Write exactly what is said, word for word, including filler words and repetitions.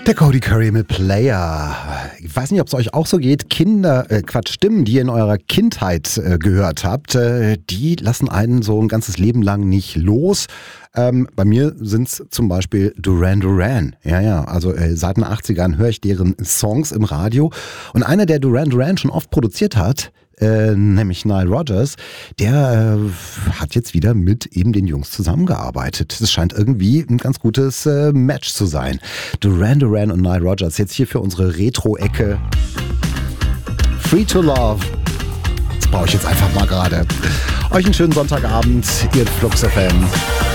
Der Cody Curry mit Player. Ich weiß nicht, ob es euch auch so geht. Kinder, äh, Quatsch, Stimmen, die ihr in eurer Kindheit äh, gehört habt, äh, die lassen einen so ein ganzes Leben lang nicht los. Ähm, bei mir sind es zum Beispiel Duran Duran. Ja, ja, also äh, seit den achtzigern höre ich deren Songs im Radio. Und einer, der Duran Duran schon oft produziert hat, Äh, nämlich Nile Rodgers, der äh, hat jetzt wieder mit eben den Jungs zusammengearbeitet. Das scheint irgendwie ein ganz gutes äh, Match zu sein. Duran Duran und Nile Rodgers jetzt hier für unsere Retro-Ecke. Free to Love. Das brauche ich jetzt einfach mal gerade. Euch einen schönen Sonntagabend, ihr Flux F M.